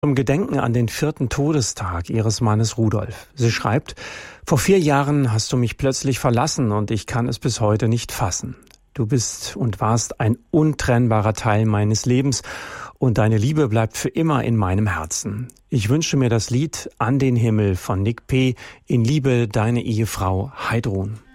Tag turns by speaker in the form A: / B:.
A: Zum Gedenken an den 4. Todestag ihres Mannes Rudolf. Sie schreibt: Vor 4 Jahren hast du mich plötzlich verlassen und ich kann es bis heute nicht fassen. Du bist und warst ein untrennbarer Teil meines Lebens und deine Liebe bleibt für immer in meinem Herzen. Ich wünsche mir das Lied An den Himmel von Nick P. In Liebe, deine Ehefrau Heidrun.